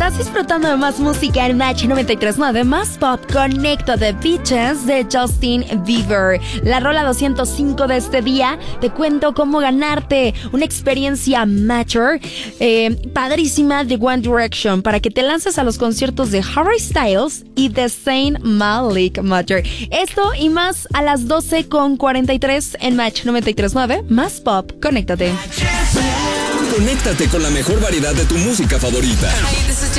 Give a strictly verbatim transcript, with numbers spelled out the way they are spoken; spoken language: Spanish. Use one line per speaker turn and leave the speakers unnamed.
Estás disfrutando de más música en Match noventa y tres punto nueve, más pop. Conecto de Beaches de Justin Bieber. La rola doscientos cinco de este día. Te cuento cómo ganarte una experiencia Matcher eh, padrísima de One Direction para que te lances a los conciertos de Harry Styles y de Zayn Malik. Matcher. Esto y más a las doce con cuarenta y tres en Match noventa y tres punto nueve, más pop. Conéctate.
Conéctate con la mejor variedad de tu música favorita.
Hey, this is